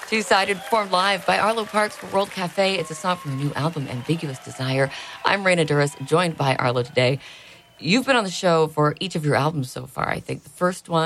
Two-Sided performed live by Arlo Parks for World Cafe. It's a song from her new album, Ambiguous Desire. I'm Raina Duras, joined by Arlo today. You've been on the show for each of your albums so far. I think the first one